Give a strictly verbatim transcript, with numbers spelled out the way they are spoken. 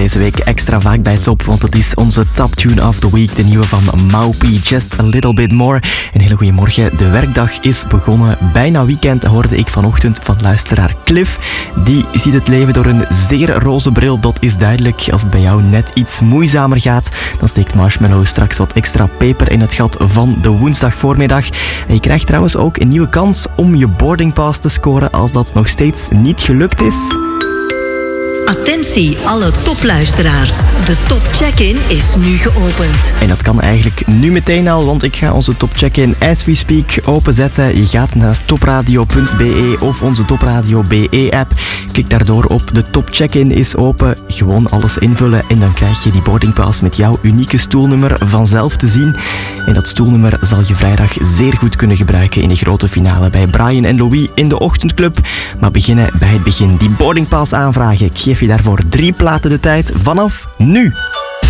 deze week extra vaak bij Top, want het is onze Top Tune of the Week, de nieuwe van Maupi, Just a Little Bit More. Een hele goede morgen, de werkdag is begonnen, bijna weekend, hoorde ik vanochtend van luisteraar Cliff. Die ziet het leven door een zeer roze bril, dat is duidelijk. Als het bij jou net iets moeizamer gaat, dan steekt Marshmallow straks wat extra peper in het gat van de woensdagvoormiddag. En je krijgt trouwens ook een nieuwe kans om je boardingpass te scoren als dat nog steeds niet gelukt is. Attentie, alle topluisteraars. De Top Check-in is nu geopend. En dat kan eigenlijk nu meteen al, want ik ga onze Top Check-in as we speak openzetten. Je gaat naar topradio punt b e of onze Topradio B E-app. Klik daardoor op de Top Check-in is open. Gewoon alles invullen en dan krijg je die boardingpass met jouw unieke stoelnummer vanzelf te zien. En dat stoelnummer zal je vrijdag zeer goed kunnen gebruiken in de grote finale bij Brian en Louis in de ochtendclub. Maar beginnen bij het begin. Die boardingpass aanvragen. Ik geef je daarvoor drie platen de tijd vanaf nu.